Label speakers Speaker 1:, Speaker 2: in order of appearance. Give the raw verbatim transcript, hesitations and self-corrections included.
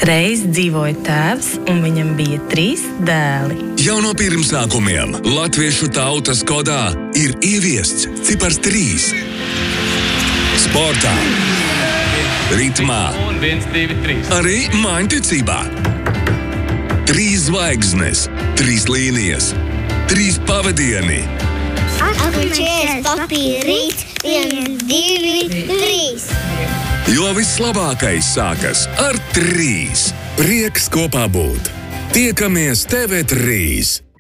Speaker 1: Reiz dzīvoja tēvs, un viņam bija trīs dēli.
Speaker 2: Jau no pirmsākumiem latviešu tautas kodā ir ieviests cipars trīs. Sportā, ritmā, arī mājiņticībā. Trīs zvaigznes, trīs līnijas, trīs pavadieni.
Speaker 3: Atpūčies, papīra, rīt, viens, divi, trīs.
Speaker 2: Jo vislabākais sākas ar trīs. Prieks kopā būt. Tiekamies T V trīs.